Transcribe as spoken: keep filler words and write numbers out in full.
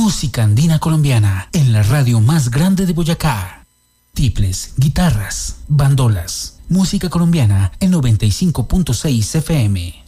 Música andina colombiana en la radio más grande de Boyacá. Tiples, guitarras, bandolas. Música colombiana en noventa y cinco punto seis F M.